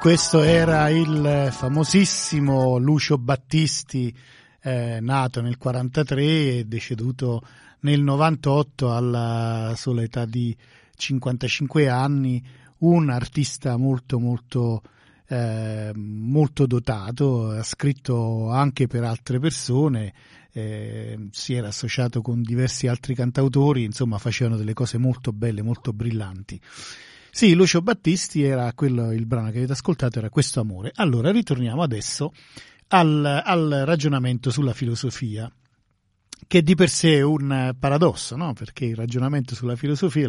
Questo era il famosissimo Lucio Battisti, nato nel 43 e deceduto nel 98 alla sola età di 55 anni, un artista molto dotato, ha scritto anche per altre persone, si era associato con diversi altri cantautori, insomma facevano delle cose molto belle, molto brillanti. Sì, Lucio Battisti era quello, il brano che avete ascoltato era Questo amore. Allora ritorniamo adesso al ragionamento sulla filosofia, che di per sé è un paradosso, no? Perché il ragionamento sulla filosofia